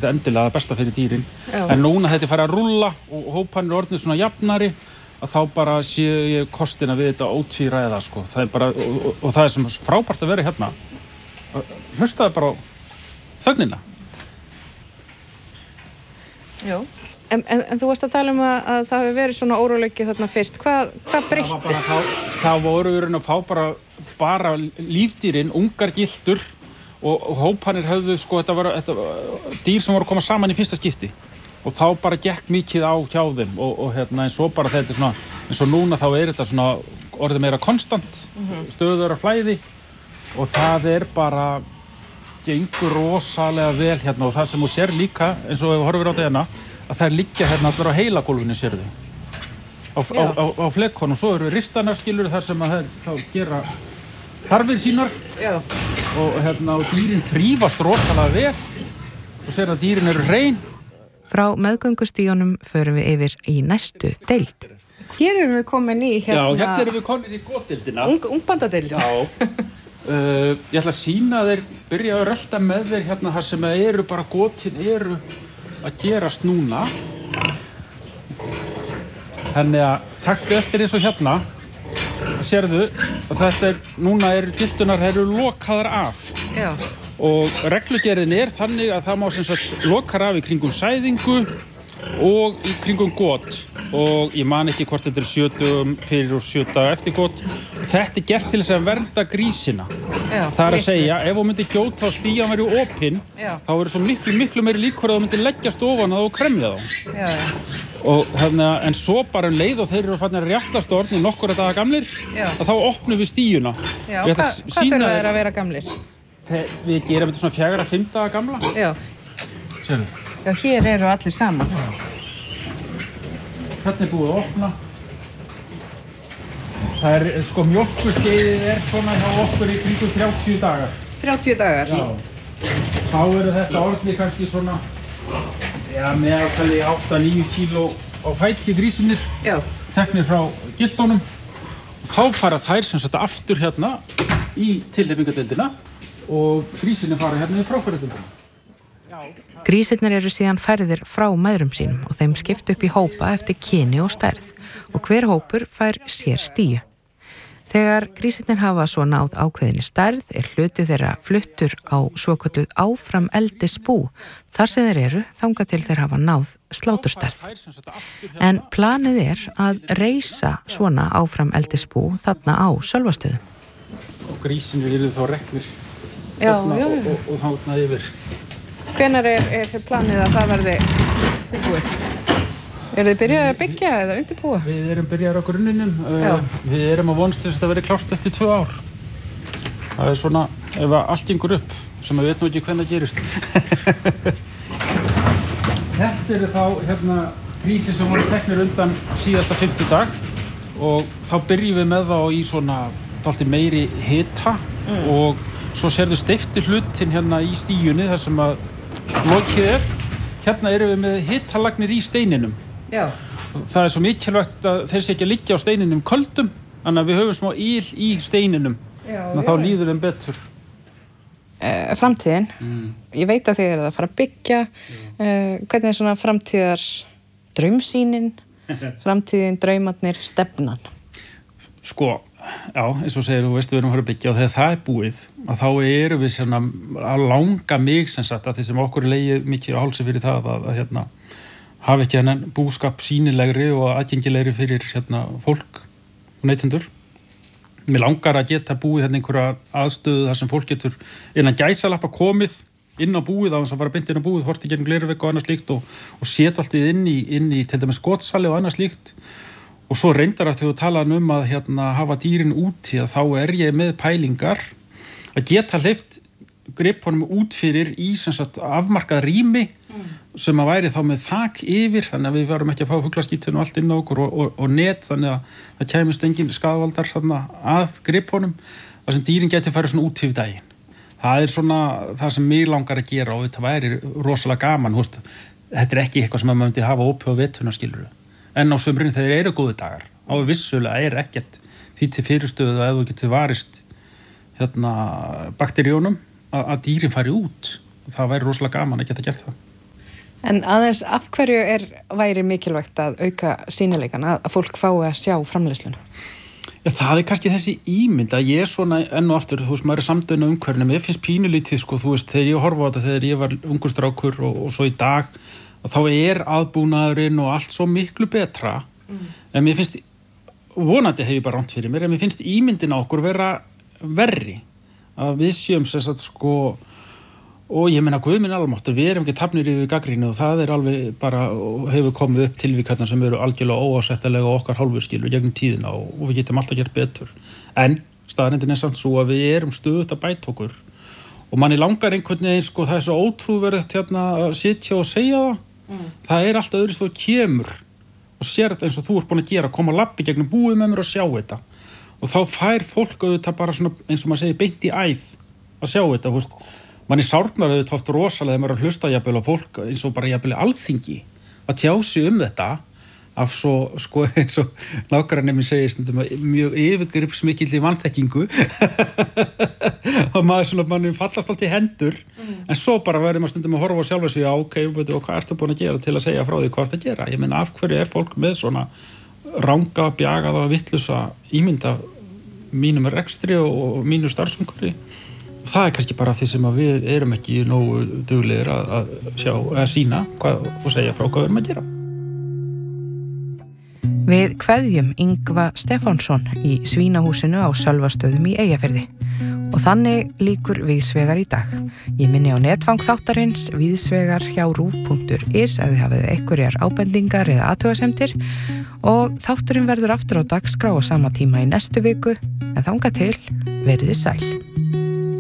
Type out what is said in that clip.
ekkert endilega það besta fyrir dýrin. Já. En núna þetta farið að rúlla og hópanir orðnir svona jafnari, að þá bara sé ég kostina við þetta ótvíræða, sko. Það bara, og það sem frábært að vera hérna. Hlustaðu bara á þögnina. Já. En þú varst að tala að það hefur verið svona óróleiki þarna fyrst. Hvað breyttist? Það voru að fá bara lífdýrin, ungar giltur og hópanir höfðu, sko, þetta var dýr sem voru að koma saman í fyrsta skipti. Og þá bara gekk mikið á hjá þeim og en svo bara þetta svona, eins og núna þá þetta svona orðið meira konstant, stöðugra flæði og það bara gengur rosalega vel hérna og það sem þú sér líka, eins og ef þú horfir á þetta hérna, að það liggja hérna allir á heilagólfinu, sérðu. Á flekkonum, svo eru ristanar, skilur, þar sem að þá gera þarfir sínar. Já. Og dýrin þrífast rosalega vel og sér að dýrin eru hrein. Frá meðgöngustíunum förum við yfir í næstu deild. Hér erum við komin í Já, hérna erum við komin í gotdeildina. Ungbandadeildina. Já. Ég ætla að sýna þér, byrja að rölta með þér hérna þar sem eru bara gotin eru að gerast núna. Þannig að taktu eftir eins og hérna. Sérðu að þetta núna eru gildunar, þær eru lokaðar af. Já. Og reglugerðin þannig að það má sem sagt lokar af í kringum sæðingu og í kringum got. Og ég man ekki hvort þetta 7 dögum fyrir og 7 daga eftir got. Þetta gert til þess að vernda grísina. Já, það að segja, ef þú myndir gjóta og stían verið opinn, þá verður svo miklu meiri líkur að þú myndir leggjast ofan að þú kremja þá. Já. Og en svo bara leið og þeir eru farnir að réttast orðni nokkura daga gamlir, að þá opnum við stíuna. Já, hvað þurfa þeir að vera gamlir? Við gerum þetta svona 4-5 daga gamla. Já. Sérðu. Já, hér eru allir saman. Hérna búið að opna. Það sko mjólkurskeiðið svona hjá okkur í kringum 30 dagar. 30 dagar? Já. Þá eru þetta orðni kannski svona, meðaltali 8-9 kíló á fæti grísinir. Já. Teknir frá gildónum. Þá fara þær sem sagt aftur hérna í tilhleypingadeildina og grísinir fara hérna í fráfærudeildina. Grísirnir eru síðan færðir frá mæðrum sínum og þeim skipt upp í hópa eftir kyni og stærð og hver hópur fær sér stíu. Þegar grísirnir hafa svo náð ákveðinni stærð hluti þeirra fluttur á svokölluð áframeldisbú þar sem þeir eru þangað til þeir hafa náð sláturstærð. En planið að reisa svona áframeldisbú þarna á Sölvastöðum. Og grísirnir eru þá reknir og hátna yfir. Hvenær planið að það verði byggt? Eru þið byrjað að byggja eða undirbúa? Við erum byrjað á grunninum. Við erum að vonast til þess að það verði klárt eftir 2 ár. Það svona, ef allt gengur upp, sem við veitum ekki hvenær gerist. Þetta eru þá grísir sem voru teknir undan síðasta 50 dag og þá byrjum við með þá í svona dálítið meiri hita og svo sérðu steypti hlutinn hérna í stíunni þar sem að lokið Hérna erum við með hitalagnir í steininum. Já. Það svo mikilvægt að þeir sé ekki að liggja á steininum köldum, þannig að við höfum smá íl í steininum. Já, þá líður þeim betur. Framtíðin. Ég veit að þið eruð að fara að byggja. Hvernig svona framtíðar draumsýnin, framtíðin, draumarnir, stefnan? Sko, já, eins og segir, þú veist, við erum að fara að byggja og þegar það búið, að þá erum við svona að langa mig sem sagt að því sem okkur legið mikið á hálsi fyrir það að hafa ekki hennan búskap sýnilegri og aðgengilegri fyrir fólk og neytendur. Mér langar að geta búið einhverja aðstöðu þar sem fólk getur innan gæsalappa komið inn á búið á þess að fara beint inn á búið, horti gegnum glervegg og annað slíkt og setja allt inn í til dæmis skotssali og annað slíkt. Og svo reyndar að þegar þú talaði að hafa dýrin úti að þá ég með pælingar að geta hleypt gripunum út fyrir í sem sagt afmarkað rými sem að væri þá með þak yfir þannig að við varum ekki að fá fuglaskítinn og allt inn á okkur og net þannig að það kæmist engin skaðvaldar að gripunum þar sem dýrin geti farið svona út yfir daginn. Það svona það sem mig langar að gera og þetta væri rosalega gaman. Þetta ekki eitthvað sem maður myndi hafa opið á vetuna skilur. En á sumrin þegar eru góðu dagar. Á vissulega ekkert því til fyrirstöðu að þú getur varist bakteríunum að dýrin fari út. Það væri rosalega gaman að geta gert það. En aðeins af hverju væri mikilvægt að auka sýnileikan, að fólk fái að sjá framleiðsluna? Ja, það kannski þessi ímynd að ég svona enn og aftur, þú veist, maður samdöðin á umhverfinu, mér finnst pínulítið, sko, þú veist, þegar ég horfa á þetta þegar ég var ungur strákur og svo í dag, þá aðbúnaðurinn og allt svo miklu betra, en mér finnst, vonandi hef ég bara ránt fyrir mér, en mér finnst ímyndin á okkur vera verri, að við séum sem sagt, sko, og ég meina Guð minn almáttur, við erum ekki tafnir yfir gagnrýni og það alveg bara, hefur komið upp tilvíkarnar sem eru algjörlega óásættanlega á okkar hálfu skilur gegnum tíðina og við getum alltaf gert betur. En staðreyndin samt svo að við erum stöðugt að bæta okkur og manni langar einhvern veginn, sko, það svo ótrúverðugt hérna að sitja og segja það. Það alltaf öðru svo kemur og sér þetta eins og þú ert búin að gera, koma labbi gegnum búið með mér og sjá þetta. Og þá fær fólk auðvitað bara svona, eins og maður segir, beint í æð að sjá þetta, þú veist. Manni sárnar auðvitað oft rosalega þegar maður að hlusta jafnvel á fólk eins og bara jafnvel alþingi að tjá sig þetta af svo, sko, eins og nágranni minn segir stundum mjög yfirgripsmikill í vanþekkingu og maður svona, manni fallast allt í hendur en svo bara verður maður stundum að horfa á sjálfa sig ok, og hvað ertu búin að gera til að segja frá því hvað ertu að gera? Ég meina, af hverju fólk með svona ranga, bjagaða, vittlusa ímynda mínum rekstri og mínu starfsumhverfi? Það kannski bara því sem að við erum ekki nógu duglegir að sjá, að sýna hvað, og segja frá hvað við erum að gera. Við kveðjum Yngva Stefánsson í Svínahúsinu á Sölvastöðum í Eyjafirði og þannig lýkur Víðsvegar í dag. Ég minni á netfang þáttarins Víðsvegar hjá rúv.is ef þið hafið einhverjar ábendingar eða athugasemdir og þátturinn verður aftur á dagskrá á sama tíma í næstu viku en þangað til veriði sæl.